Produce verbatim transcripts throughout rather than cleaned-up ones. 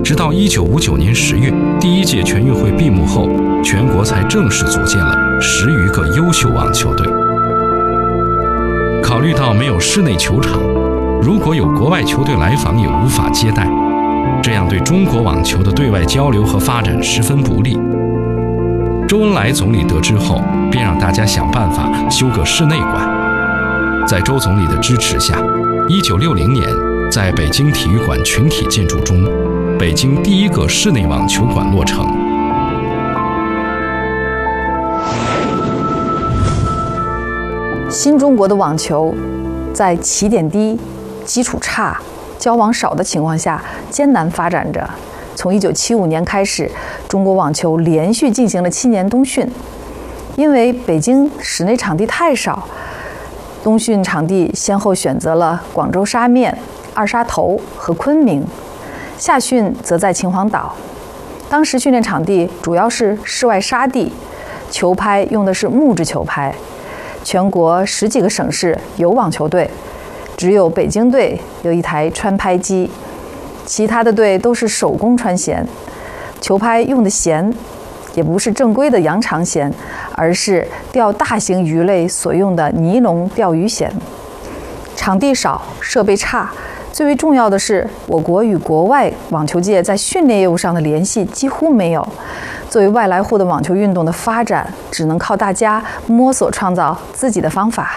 直到一九五九年十月，第一届全运会闭幕后，全国才正式组建了十余个优秀网球队。考虑到没有室内球场，如果有国外球队来访也无法接待，这样对中国网球的对外交流和发展十分不利。周恩来总理得知后，便让大家想办法修个室内馆。在周总理的支持下，一九六零年，在北京体育馆群体建筑中，北京第一个室内网球馆落成。 新中国的网球在起点低、基础差、交往少的情况下艰难发展着。从一九七五年开始，中国网球连续进行了七年冬训。因为北京室内场地太少，冬训场地先后选择了广州沙面、二沙头和昆明，夏训则在秦皇岛。当时训练场地主要是室外沙地，球拍用的是木质球拍。全国十几个省市有网球队，只有北京队有一台穿拍机，其他的队都是手工穿弦。球拍用的弦也不是正规的羊肠弦，而是钓大型鱼类所用的尼龙钓鱼弦。场地少，设备差，最为重要的是，我国与国外网球界在训练业务上的联系几乎没有。作为外来户的网球运动的发展，只能靠大家摸索创造自己的方法。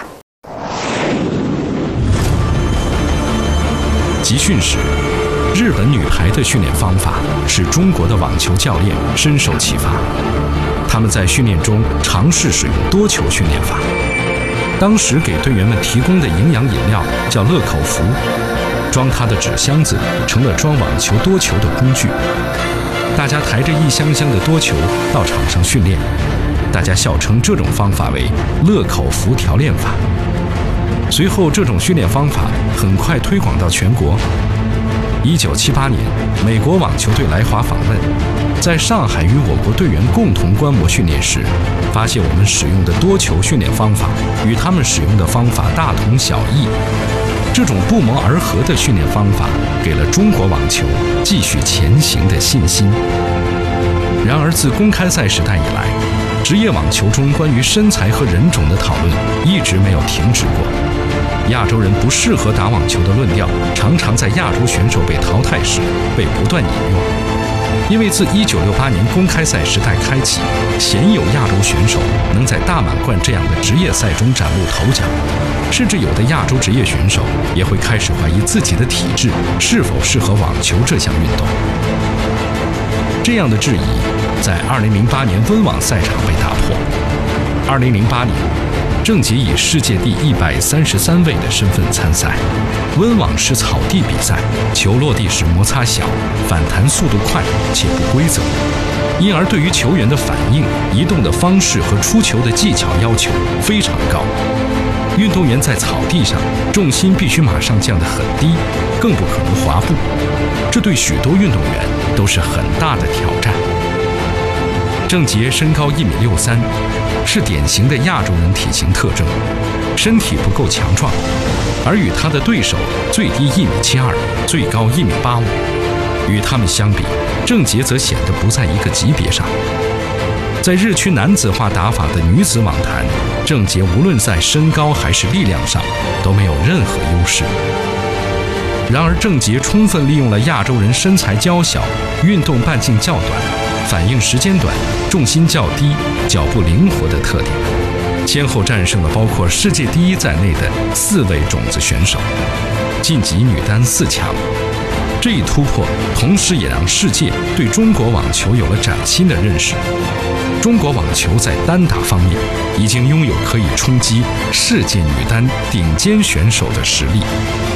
集训时，日本女排的训练方法使中国的网球教练深受启发。他们在训练中尝试使用多球训练法。当时给队员们提供的营养饮料叫乐口福，装它的纸箱子成了装网球多球的工具。大家抬着一箱箱的多球到场上训练，大家笑称这种方法为乐口福调练法。随后，这种训练方法很快推广到全国。一九七八年，美国网球队来华访问，在上海与我国队员共同观摩训练时，发现我们使用的多球训练方法与他们使用的方法大同小异。这种不谋而合的训练方法，给了中国网球继续前行的信心。然而，自公开赛时代以来，职业网球中关于身材和人种的讨论一直没有停止过。亚洲人不适合打网球的论调，常常在亚洲选手被淘汰时被不断引用。因为自一九六八年公开赛时代开启，鲜有亚洲选手能在大满贯这样的职业赛中崭露头角，甚至有的亚洲职业选手也会开始怀疑自己的体质是否适合网球这项运动。这样的质疑在二零零八年温网赛场被打破。二零零八年，郑洁以世界第一百三十三位的身份参赛。温网是草地比赛，球落地时摩擦小，反弹速度快且不规则，因而对于球员的反应、移动的方式和出球的技巧要求非常高。运动员在草地上重心必须马上降得很低，更不可能滑步，这对许多运动员都是很大的挑战。郑洁身高一米六三，是典型的亚洲人体型特征，身体不够强壮，而与他的对手最低一米七二，最高一米八五，与他们相比，郑洁则显得不在一个级别上。在日趋男子化打法的女子网坛，郑洁无论在身高还是力量上都没有任何优势。然而，郑洁充分利用了亚洲人身材娇小、运动半径较短、反应时间短、重心较低、脚步灵活的特点，先后战胜了包括世界第一在内的四位种子选手，晋级女单四强。这一突破，同时也让世界对中国网球有了崭新的认识。中国网球在单打方面已经拥有可以冲击世界女单顶尖选手的实力。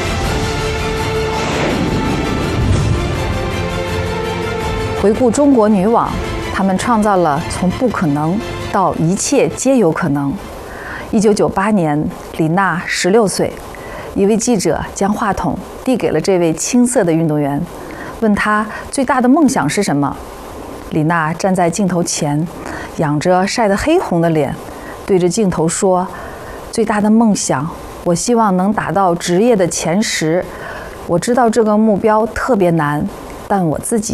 回顾中国女网，她们创造了从不可能到一切皆有可能。一九九八年，李娜十六岁，一位记者将话筒递给了这位青涩的运动员，问她最大的梦想是什么。李娜站在镜头前，仰着晒得黑红的脸，对着镜头说：“最大的梦想，我希望能打到职业的前十。我知道这个目标特别难，但我自己